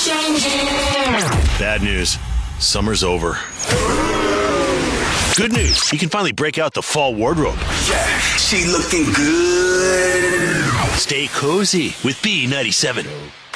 Bad news. Summer's over. Good news. You can finally break out the fall wardrobe. Yeah, she looking good. Stay cozy with B97.